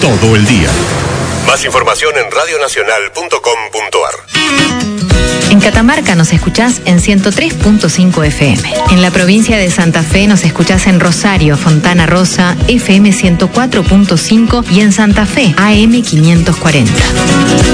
todo el día. Más información en radionacional.com.ar. En Catamarca nos escuchás en 103.5 FM. En la provincia de Santa Fe nos escuchás en Rosario, Fontana Rosa, FM 104.5 y en Santa Fe, AM 540.